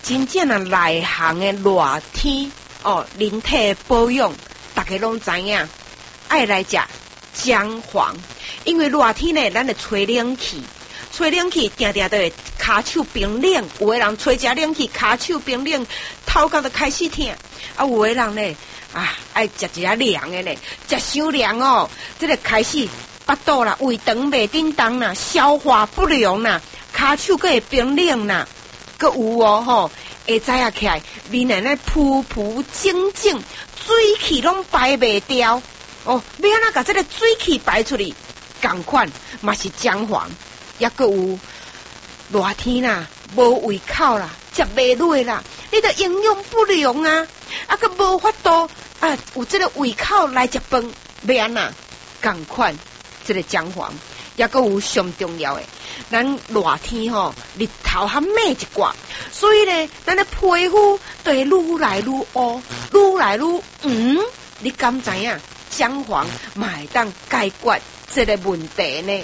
真正啊内行的热天人体保养，大家拢知影，爱来食姜黄，因为热天呢，咱会吹冷气，定定都会骹手冰冷，有的人吹食冷气，骹手冰冷，头壳就开始痛，有的人呢爱食一下凉的呢，食伤凉这个开始腹肚啦、胃肠袂叮当啦、消化不良啦、骹手佫会冰冷啦，佫有会知影起来，面内咧浮浮肿肿，水气拢排袂掉要安怎甲这个水气排出去？同款嘛是姜黄，也佫有热天啦，无胃口啦，食袂落啦，你着营养不良佫无法度有这个胃口来食饭，要安怎？同款这个姜黄，也佫有上重要的。咱热天日头较猛一寡，所以呢，咱的皮肤就会愈来愈乌，愈来愈黄。你敢知影姜黄嘛会当解决这个问题呢？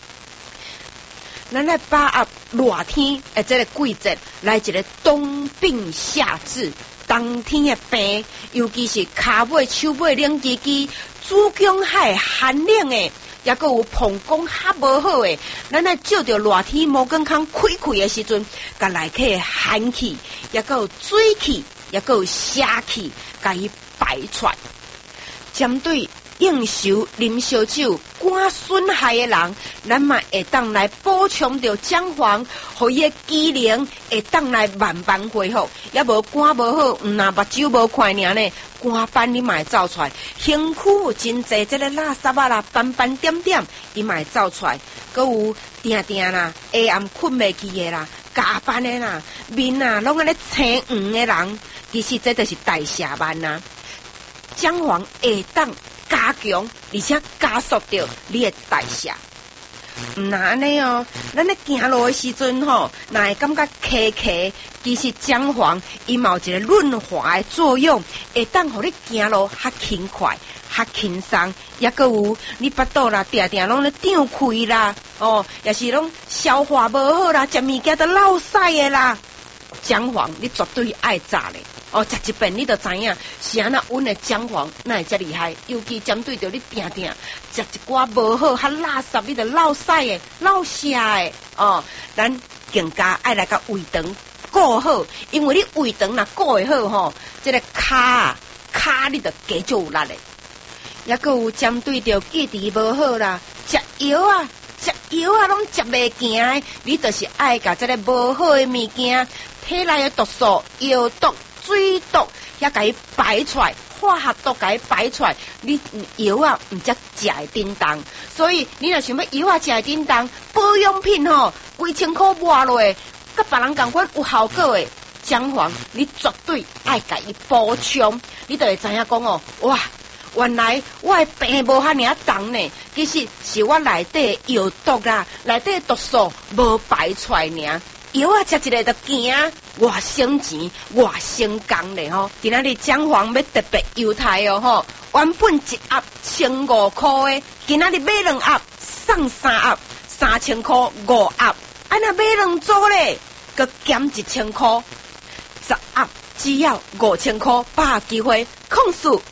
咱来把握热天这个季节来一个冬病夏治。冬天的病，尤其是骹尾、手尾冷吱吱、子宫海寒冷的。也佫有膀胱较无好诶，咱来照着热天毛根孔开的时阵，甲内体寒气，也佫有水气，也佫有邪气，甲伊排出。针对应酬啉烧酒、肝损害诶人，咱嘛会当来补充着姜黄，互伊诶机能会当来慢慢恢复。也无肝无好，若目睭无看尔呢，肝斑你嘛会走出来，身躯有真侪这个垃圾啦、斑斑点点，伊嘛会走出来。佮有定啦，黑暗困袂去诶啦，加班诶啦，面拢安尼青黄诶人，其实这就是代谢慢啦。姜黄会当加强，而且加速着你的代谢。毋那安尼咱咧行路的时阵若会感觉咳，其实姜黄伊嘛有一个润滑的作用，会当互你行路较轻快、较轻松。也佫有你腹肚啦，定拢咧胀气啦，也是拢消化无好啦，食物件都落屎的啦。姜黄你绝对爱炸咧。食一遍你就知影是安那温的姜黄哪会遮厉害，尤其针对着你定食一寡无好较垃圾，你就落屎的、落瀉的咱更加爱来甲胃肠顾好，因为你胃肠若顾会好这个骹你就加足有力的。也佫有针对着记忆无好啦，食药拢食袂行的，你就是爱甲这个无好的物件、体内的毒素、药毒、水毒，遐甲伊排出来，化学毒甲伊排出来，你药毋则食会叮当。所以你若想要药食会叮当，保养品几千块抹落去，甲别人共款有效果的姜黄，你绝对爱甲伊补充，你就会知影讲哇！原来我的病无遐尔重呢，其实是我内底药毒啦，内底毒素无排出来尔。药食一个就行，偌省钱，偌省工咧今仔日姜黄要特别优待原本一盒1500块的，今仔日买2盒送3盒，3000块5盒，安那买2组咧，佮减1000块，10盒只要5000块，把握机会，控诉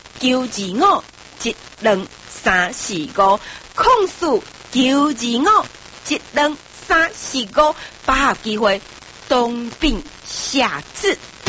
925 12345，控诉925 12345，把握机会，冬病夏治。